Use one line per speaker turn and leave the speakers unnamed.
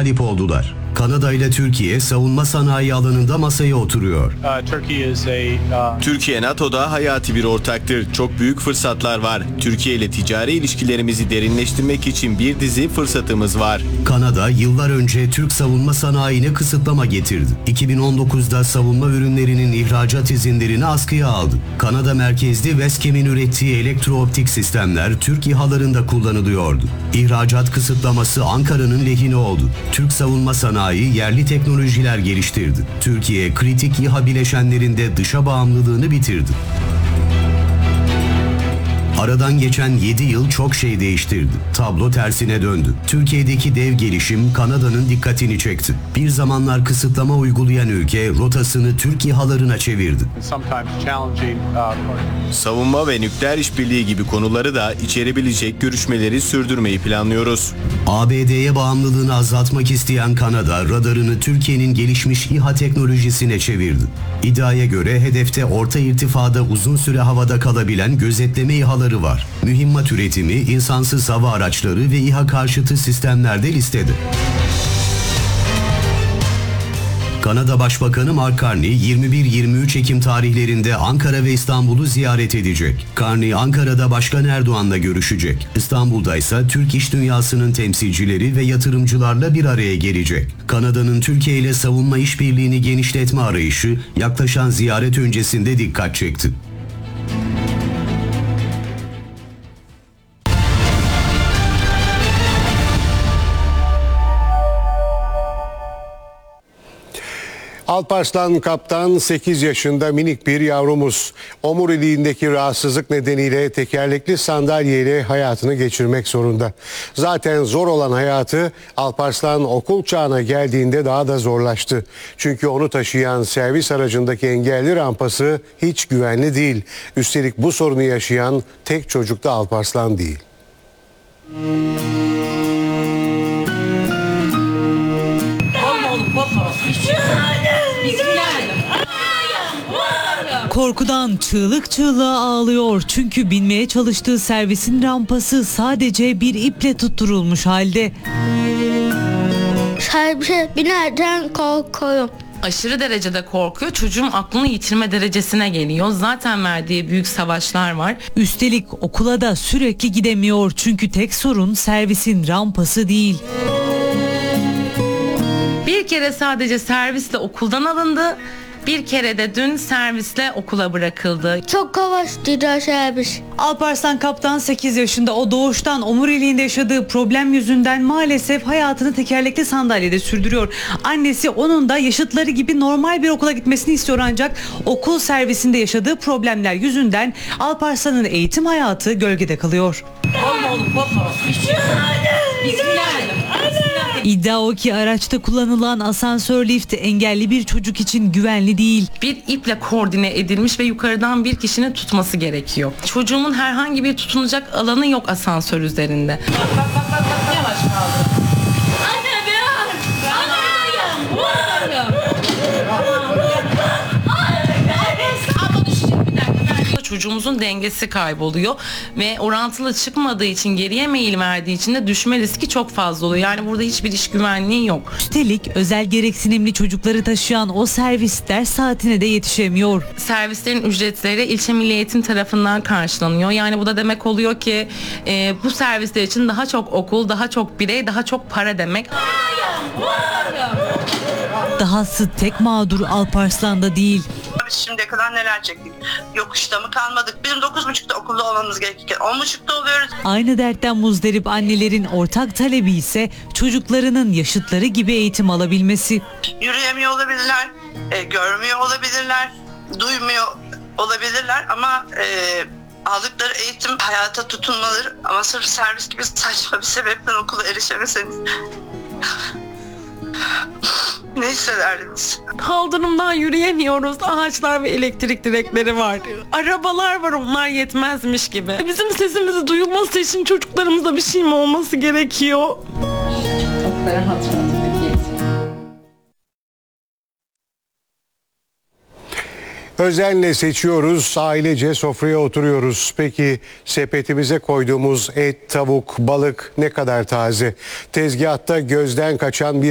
talip oldular. Kanada ile Türkiye savunma sanayi alanında masaya oturuyor.
Türkiye NATO'da hayati bir ortaktır. Çok büyük fırsatlar var. Türkiye ile ticari ilişkilerimizi derinleştirmek için bir dizi fırsatımız var.
Kanada yıllar önce Türk savunma sanayine kısıtlama getirdi. 2019'da savunma ürünlerinin ihracat izinlerini askıya aldı. Kanada merkezli Westcam'in ürettiği elektrooptik sistemler Türk İHA'larında kullanılıyordu. İhracat kısıtlaması Ankara'nın lehine oldu. Türk savunma sanayi yerli teknolojiler geliştirdi. Türkiye kritik İHA bileşenlerinde dışa bağımlılığını bitirdi. Aradan geçen 7 yıl çok şey değiştirdi. Tablo tersine döndü. Türkiye'deki dev gelişim Kanada'nın dikkatini çekti. Bir zamanlar kısıtlama uygulayan ülke rotasını Türk İHA'larına çevirdi.
Savunma ve nükleer işbirliği gibi konuları da içerebilecek görüşmeleri sürdürmeyi planlıyoruz.
ABD'ye bağımlılığını azaltmak isteyen Kanada radarını Türkiye'nin gelişmiş İHA teknolojisine çevirdi. İddiaya göre hedefte orta irtifada uzun süre havada kalabilen gözetleme İHA'ları var. Mühimmat üretimi, insansız hava araçları ve İHA karşıtı sistemlerde listede. Kanada Başbakanı Mark Carney 21-23 Ekim tarihlerinde Ankara ve İstanbul'u ziyaret edecek. Carney Ankara'da Başkan Erdoğan'la görüşecek. İstanbul'da ise Türk iş dünyasının temsilcileri ve yatırımcılarla bir araya gelecek. Kanada'nın Türkiye ile savunma işbirliğini genişletme arayışı yaklaşan ziyaret öncesinde dikkat çekti.
Alparslan Kaptan 8 yaşında minik bir yavrumuz. Omuriliğindeki rahatsızlık nedeniyle tekerlekli sandalyeyle hayatını geçirmek zorunda. Zaten zor olan hayatı Alparslan okul çağına geldiğinde daha da zorlaştı. Çünkü onu taşıyan servis aracındaki engelli rampası hiç güvenli değil. Üstelik bu sorunu yaşayan tek çocuk da Alparslan değil.
Korkudan çığlık çığlığa ağlıyor çünkü binmeye çalıştığı servisin rampası sadece bir iple tutturulmuş halde.
Servise binerken korkuyorum.
Aşırı derecede korkuyor. Çocuğum aklını yitirme derecesine geliyor. Zaten verdiği büyük savaşlar var.
Üstelik okula da sürekli gidemiyor çünkü tek sorun servisin rampası değil.
Bir kere sadece servisle okuldan alındı. Bir kere de dün servisle okula bırakıldı.
Çok yavaş gidiyor servis.
Alparslan Kaptan 8 yaşında. O doğuştan omuriliğinde yaşadığı problem yüzünden maalesef hayatını tekerlekli sandalyede sürdürüyor. Annesi onun da yaşıtları gibi normal bir okula gitmesini istiyor ancak okul servisinde yaşadığı problemler yüzünden Alparslan'ın eğitim hayatı gölgede kalıyor. İddia o ki araçta kullanılan asansör lifti engelli bir çocuk için güvenli değil.
Bir iple koordine edilmiş ve yukarıdan bir kişinin tutması gerekiyor. Çocuğumun herhangi bir tutunacak alanı yok asansör üzerinde. Yavaş kaldı. Anne biraz. Çocuğumuzun dengesi kayboluyor ve orantılı çıkmadığı için, geriye meyil verdiği için de düşme riski çok fazla oluyor. Yani burada hiçbir iş güvenliği yok.
Üstelik özel gereksinimli çocukları taşıyan o servis ders saatine de yetişemiyor.
Servislerin ücretleri ilçe milli eğitim tarafından karşılanıyor. Yani bu da demek oluyor ki bu servisler için daha çok okul, daha çok birey, daha çok para demek.
Dahası tek mağdur Alparslan'da değil.
Biz şimdiye kadar neler çektik? Yokuşta mı kalmadık? Bizim 9.30'da okulda olmamız gerekirken 10.30'da oluyoruz.
Aynı dertten muzdarip annelerin ortak talebi ise çocuklarının yaşıtları gibi eğitim alabilmesi.
Yürüyemiyor olabilirler, görmüyor olabilirler, duymuyor olabilirler ama aldıkları eğitim hayata tutunmaları, ama sırf servis gibi saçma bir sebepten okula erişemeseniz ne hissederdiniz?
Kaldırımdan yürüyemiyoruz. Ağaçlar ve elektrik direkleri var. Arabalar var, onlar yetmezmiş gibi. Bizim sesimizi duyulması için çocuklarımıza bir şey mi olması gerekiyor?
Özenle seçiyoruz, ailece sofraya oturuyoruz. Peki sepetimize koyduğumuz et, tavuk, balık ne kadar taze? Tezgahta gözden kaçan bir